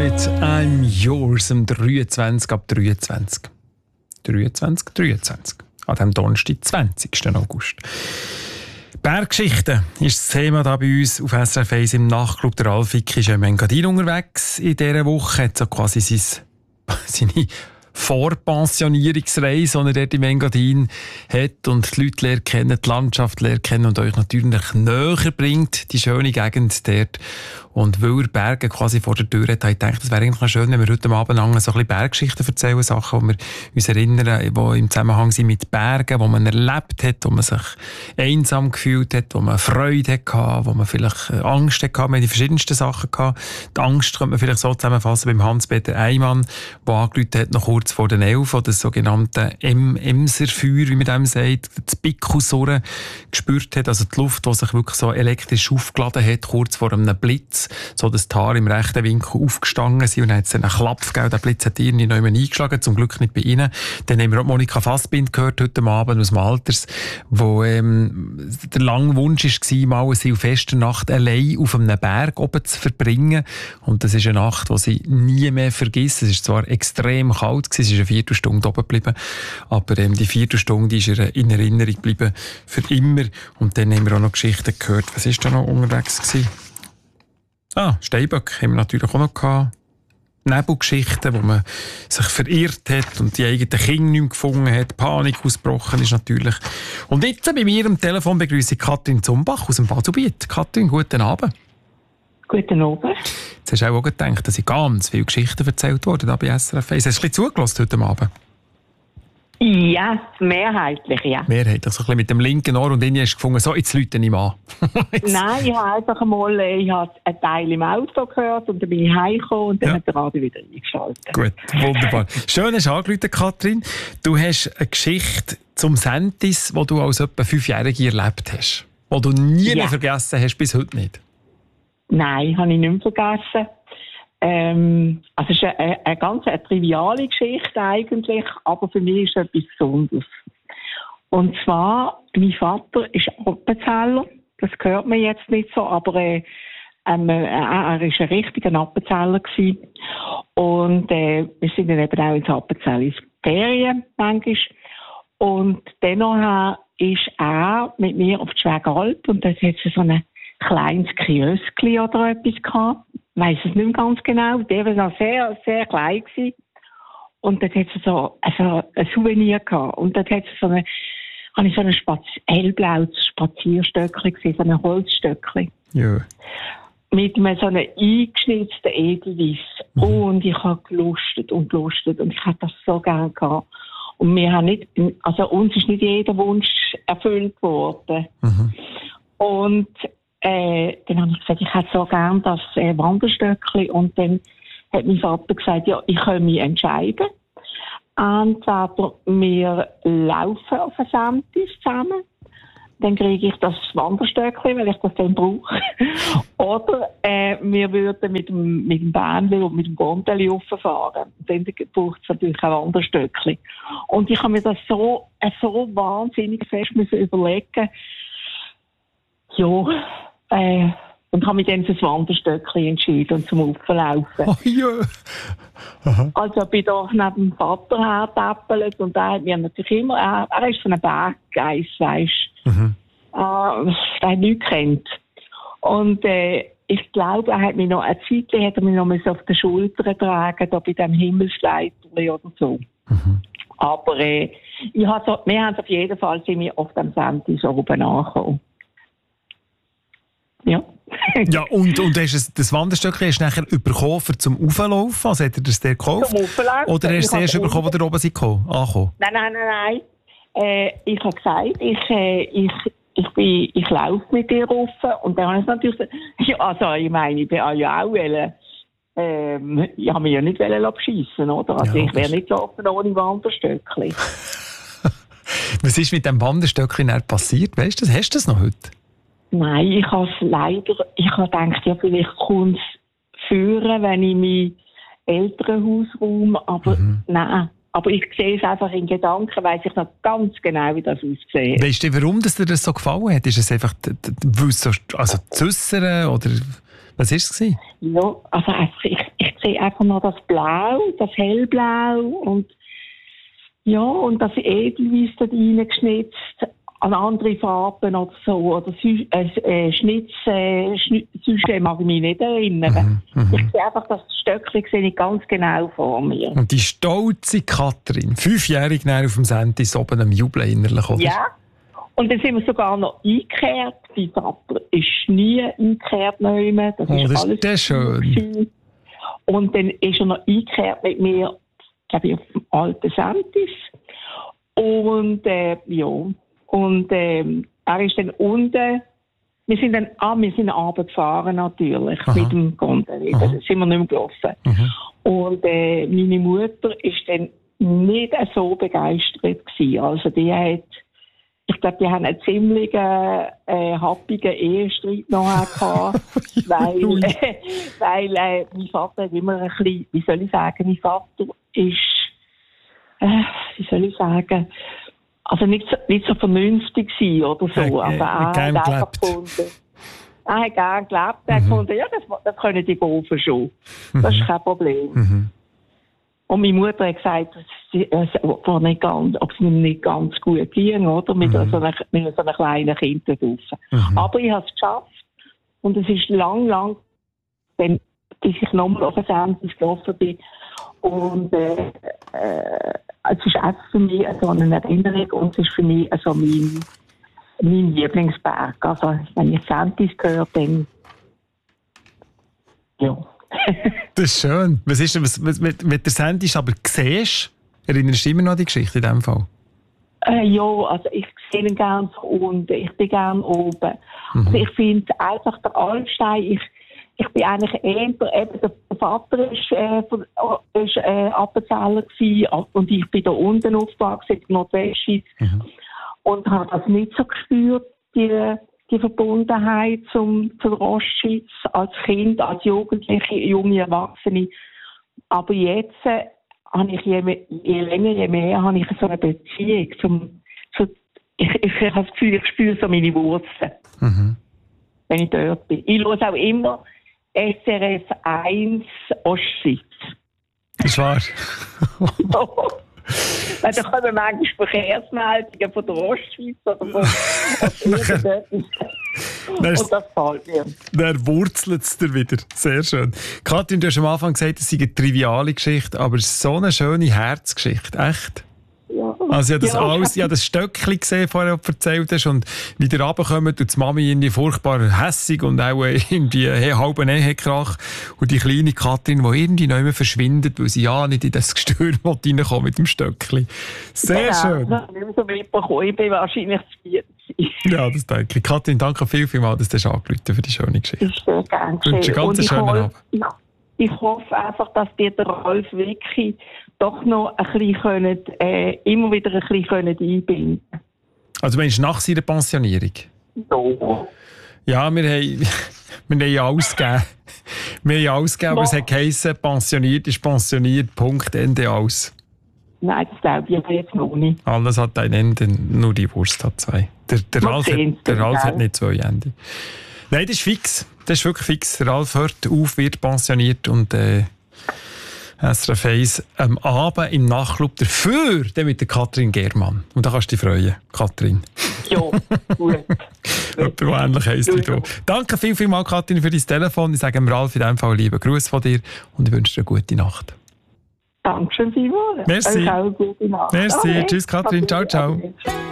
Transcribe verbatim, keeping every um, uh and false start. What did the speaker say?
mit «I'm Yours» am dreiundzwanzig ab dreiundzwanzig. dreiundzwanzig, dreiundzwanzig. An dem Donnerstag, zwanzigsten August. Berggeschichten ist das Thema da bei uns auf S R F eins im Nachtclub. Der Alfik ist im Engadin unterwegs in dieser Woche. Hat so quasi sein, seine Vorpensionierungsreise, die er dort im Engadin hat und die Leute lernen kennen, die Landschaft lernen kennen und euch natürlich näher bringt, die schöne Gegend dort. Und weil er Berge quasi vor der Tür hat, habe ich gedacht, es wäre eigentlich schön, wenn wir heute Abend so ein bisschen Berggeschichten erzählen, Sachen, die wir uns erinnern, die im Zusammenhang sind mit Bergen, die man erlebt hat, wo man sich einsam gefühlt hat, wo man Freude hatte, wo man vielleicht Angst hatte. Wir haben die verschiedensten Sachen gehabt. Die Angst könnte man vielleicht so zusammenfassen beim Hans-Peter Eymann, der angerufen hat, noch kurz vor den Elf, das sogenannte Emserfeuer, wie man dem sagt, das Bickelsurren gespürt hat, also die Luft, die sich wirklich so elektrisch aufgeladen hat, kurz vor einem Blitz, so dass die Haare im rechten Winkel aufgestanden sind und dann hat es einen Klapp gegeben, der Blitz hat irgendwie noch einmal eingeschlagen, zum Glück nicht bei ihnen. Dann haben wir auch Monika Fassbind gehört heute Abend aus dem Alters, wo ähm, der lange Wunsch war, mal eine Silvesternacht allein auf einem Berg oben zu verbringen, und das ist eine Nacht, die sie nie mehr vergisst. Es war zwar extrem kalt gewesen, es ist eine Viertelstunde oben geblieben, aber ähm, die Viertelstunde ist ihr in Erinnerung geblieben für immer. Und dann haben wir auch noch Geschichten gehört. Was war da noch unterwegs gewesen? Ah, Steinböck haben wir natürlich auch noch gehabt. Nebelgeschichten, wo man sich verirrt hat und die eigenen Kinder nicht mehr gefunden hat. Panik ausgebrochen ist natürlich. Und jetzt bei mir am Telefon begrüße ich Katrin Zumbach aus dem Baselbiet. Katrin, guten Abend. Guten Abend. Jetzt hast du auch gedacht, dass ich ganz viele Geschichten erzählt worden bei S R F eins. Hast du ein bisschen zugelassen heute Abend? Ja, mehrheitlich, ja. Mehrheitlich, so ein bisschen mit dem linken Ohr, und dann hast du gefunden, so, jetzt läute ich mal. Nein, ich habe einfach mal ich habe einen Teil im Auto gehört und dann bin ich heimgekommen und dann Ja. hat der Radio wieder eingeschaltet. Gut, wunderbar. Schön, hast du angerufen, Katrin. Du hast eine Geschichte zum Sentis, die du als etwa Fünfjährige erlebt hast. Die du nie Ja. mehr vergessen hast, bis heute nicht. Nein, habe ich nicht mehr vergessen. Ähm, also es ist eine, eine ganz eine triviale Geschichte eigentlich, aber für mich ist es etwas Besonderes. Und zwar, mein Vater ist Appenzeller, das hört man jetzt nicht so, aber äh, ähm, äh, er ist ein richtiger Appenzeller gewesen. Und äh, wir sind dann eben auch ins Appenzell ins Ferien manchmal. Und dennoch ist er mit mir auf die Schwägalp und dort hat es so ein kleines Kioskli oder etwas gehabt. Ich weiss es nicht mehr ganz genau. Der war noch sehr, sehr klein gewesen. Und dort hat es so also ein Souvenir gehabt. Und dort hat es so eine, habe ich so ein Spaz- hellblaues Spazierstöckchen gesehen, so ein Holzstöckchen. Ja. Mit einem so einem eingeschnitzten Edelweiss. Mhm. Und ich habe gelustet und gelustet. Und ich hätte das so gerne gehabt. Und wir haben nicht, also uns ist nicht jeder Wunsch erfüllt worden. Mhm. Und Äh, dann habe ich gesagt, ich hätte so gern das äh, Wanderstöckchen. Und dann hat mein Vater gesagt, ja, ich kann mich entscheiden. Entweder wir laufen auf ein Sentis zusammen, dann kriege ich das Wanderstöckchen, weil ich das dann brauche. Oder äh, wir würden mit dem, mit dem Bähnchen und mit dem Gondeli rauffahren. Dann braucht es natürlich ein Wanderstöckchen. Und ich habe mir das so, äh, so wahnsinnig fest müssen überlegen. Ja, äh, und habe mich dann für das Wanderstöckchen entschieden und zum Auflaufen. Oh ja. Aha. Also ich bin da neben dem Vater hergetäppelt und er hat mir natürlich immer, er, er ist so ein Berggeist, weisst du, Mhm. äh, der nichts kennt. Und äh, ich glaube, er hat mich noch, eine Zeit lang hat er mich noch mal so auf den Schultern tragen, da bei dem Himmelsleiterli oder so. Mhm. Aber äh, ich hab so, wir haben auf jeden Fall sind wir auf dem Sentis oben angekommen. Ja. Ja, und, und hast es, das Wanderstöckchen hast du nachher bekommen, für zum Auflaufen? Also hat er das dir gekauft? Zum Auflaufen. Oder hast du es Ich hab erst bekommen, als ihr oben seid gekommen- angekommen? Nein, nein, nein, nein. Äh, ich habe gesagt, ich, äh, ich, ich, bin, ich laufe mit dir rauf. Und dann habe ich natürlich gesagt, ja, also ich meine, ich bin ja auch wollen, ähm, ich habe mich ja nicht beschissen, oder? Also Ja, ich wäre das- nicht gelaufen ohne Wanderstöckchen. Was ist mit dem Wanderstöckchen dann passiert? Weißt du das? Hast du das noch heute? Nein, ich habe es leider, ich habe gedacht, ja, vielleicht kommt es führen, wenn ich meinen Elternhaus räume, aber Mhm. nein. Aber ich sehe es einfach in Gedanken, weiss ich noch ganz genau, wie das aussieht. Weißt du, warum das dir das so gefallen hat? Ist es einfach, d- d- weil es so, also zu äussern, oder was war es gewesen? Ja, also einfach, ich, ich sehe einfach noch das Blau, das Hellblau und ja, und das Edelweiss da reingeschnitzt, an andere Farben oder so, oder Sü- äh, äh, Schnitz, äh, Schn- sonst mag ich mich nicht erinnern. Mhm, mhm. Ich sehe einfach, das Stöckchen sehe ich ganz genau vor mir. Und die stolze Katrin, fünfjährig näher auf dem Sentis oben am Jubeln innerlich, oder? Ja, und dann sind wir sogar noch eingekehrt. Mein Vater ist nie eingekehrt mehr. Das Oh, ist das alles ist der schön. gewesen. Und dann ist er noch eingekehrt mit mir, glaube ich, auf dem alten Sentis. Und äh, ja, und ähm, er ist dann unten. Wir sind dann, ah, wir sind abends gefahren natürlich, Aha. mit dem Gondel. Da sind wir nicht mehr gelaufen. Mhm. Und äh, meine Mutter ist dann nicht so begeistert gewesen. Also die hat, ich glaube, die haben einen ziemlich äh, happigen Ehestreit nachher gehabt, weil, äh, weil äh, mein Vater hat immer ein bisschen, wie soll ich sagen, mein Vater ist, äh, wie soll ich sagen, also nicht so, nicht so vernünftig gewesen oder so. Hat, äh, aber er hat gern einfach gelebt. gefunden, er hat gerne gelebt, er hat Mhm. gefunden, ja, das, das können die Golfen schon. Das ist kein Problem. Mhm. Und meine Mutter hat gesagt, dass sie, äh, war nicht ganz, ob es mir nicht ganz gut ging, oder? Mit, Mhm. so, einem, mit so einem kleinen Kind da draussen. Mhm. Aber ich habe es geschafft. Und es ist lang, lang, wenn, bis ich nochmal auf den Sentis gelaufen bin. Und äh, äh, es ist einfach für mich so eine Erinnerung und es ist für mich so mein, mein Lieblingsberg. Also, wenn ich Sentis höre, dann ja. Das ist schön. Was ist denn, was, was, mit, mit der Sentis aber siehst, erinnerst du immer noch an die Geschichte in diesem Fall? Äh, ja, also ich sehe ihn gerne von unten, ich bin gerne oben. Mhm. Also ich finde einfach der Altstein, ich, ich bin eigentlich eher, eben der Vater ist, äh, von, ist äh, Appenzeller gewesen und ich bin da unten aufgewachsen, in der Nordwestschweiz mhm. und habe das nicht so gespürt, die, die Verbundenheit zum, zur Ostschweiz als Kind, als Jugendliche, junge Erwachsene. Aber jetzt äh, habe ich je, mehr, je länger, je mehr habe ich so eine Beziehung zum, zu, ich, ich, ich habe das Gefühl, ich spüre so meine Wurzeln, mhm. wenn ich dort bin. Ich höre auch immer S R F eins Ostschweiz. Das ist wahr. Weil da kommen manchmal Verkehrsmeldungen von der Ostschweiz oder von irgendetwas. Und das gefällt mir. Dann wurzelt es dir wieder. Sehr schön. Katrin, du hast am Anfang gesagt, es sei eine triviale Geschichte, aber es ist so eine schöne Herzgeschichte. Echt? Ja. Also ich habe das, Ja. alles, ich habe das Stöckchen gesehen, vorher du erzählt hast, und wie ihr runterkommt und die Mami irgendwie furchtbar hässig und auch irgendwie hey, halben Ehekrach und die kleine Katrin, die irgendwie nicht mehr verschwindet, weil sie ja nicht in das Gestür reinkommt mit dem Stöckchen. Sehr genau. schön. Ich habe nicht mehr so mitbekommen. Ich bin wahrscheinlich zu viert. Ja, das denke ich. Katrin, danke viel, viel mal, dass du angerufen hast für die schöne Geschichte. Das ist sehr gern Ich wünsche einen ganz schönen hoffe, Abend. Ich, ich hoffe einfach, dass dir der Ralf wirklich doch noch ein bisschen können, äh, immer wieder ein bisschen können einbinden können. Also meinst du nach seiner Pensionierung? So. Ja, wir haben, wir haben ja alles gegeben. Wir haben ja alles gegeben, aber es hat geheissen, pensioniert ist pensioniert, Punkt, Ende, aus. Nein, das glaube ich jetzt noch nicht. Alles hat ein Ende, nur die Wurst hat zwei. Der, der Man Ralf, hat, seh's, der Ralf gell? hat nicht zwei Ende. Nein, das ist fix. Das ist wirklich fix. Der Ralf hört auf, wird pensioniert und äh, S R F eins am Abend im Nachtclub dafür dann mit der Katrin Germann. Und da kannst du dich freuen, Katrin. Ja, gut. Jemand, der ähnlich heisst wie du. Danke viel, viel mal, Katrin, für dein Telefon. Ich sage dem Ralf in diesem Fall einen lieben Gruß von dir und ich wünsche dir eine gute Nacht. Dankeschön, Simon. Merci. Euch auch eine gute Nacht. Merci. Okay. Tschüss, Katrin. Ciao, ciao. Okay.